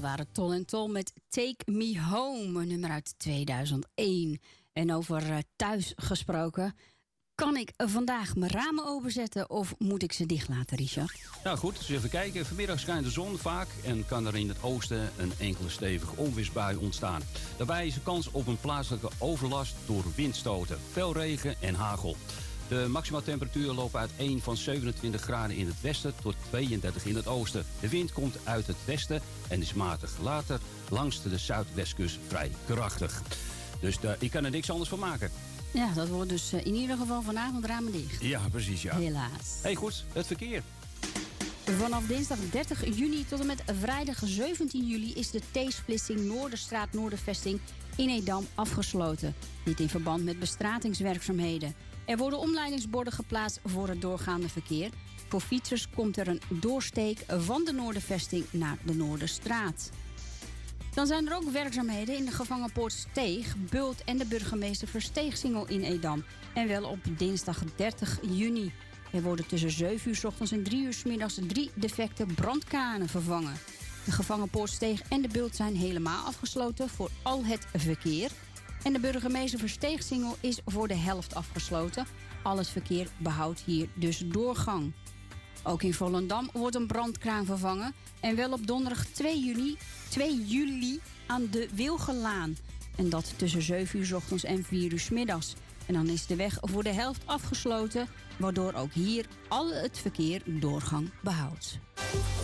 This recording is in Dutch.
waren Tol & Tol met Take Me Home, een nummer uit 2001. En over thuis gesproken, kan ik vandaag mijn ramen openzetten of moet ik ze dicht laten, Richard? Nou goed, dus even kijken. Vanmiddag schijnt de zon vaak en kan er in het oosten een enkele stevige onweersbui ontstaan. Daarbij is er kans op een plaatselijke overlast door windstoten, veel regen en hagel. De maximumtemperatuur loopt uiteen van 27 graden in het westen tot 32 in het oosten. De wind komt uit het westen en is matig. Later langs de zuidwestkust vrij krachtig. Dus ik kan er niks anders van maken. Ja, dat wordt dus in ieder geval vanavond ramen dicht. Ja, precies, ja. Helaas. Hey, goed, het verkeer. Vanaf dinsdag 30 juni tot en met vrijdag 17 juli is de T-splitsing Noorderstraat Noordervesting in Edam afgesloten. Dit in verband met bestratingswerkzaamheden. Er worden omleidingsborden geplaatst voor het doorgaande verkeer. Voor fietsers komt er een doorsteek van de Noordervesting naar de Noorderstraat. Dan zijn er ook werkzaamheden in de gevangenpoort Steeg, Bult en de burgemeester Versteegsingel in Edam. En wel op dinsdag 30 juni. Er worden tussen 7 uur 's ochtends en 3 uur 's middags 3 defecte brandkranen vervangen. De gevangenpoort Steeg en de Bult zijn helemaal afgesloten voor al het verkeer. En de burgemeester Versteegsingel is voor de helft afgesloten. Al het verkeer behoudt hier dus doorgang. Ook in Volendam wordt een brandkraan vervangen. En wel op donderdag 2 juli aan de Wilgelaan. En dat tussen 7 uur 's ochtends en 4 uur 's middags. En dan is de weg voor de helft afgesloten, waardoor ook hier al het verkeer doorgang behoudt.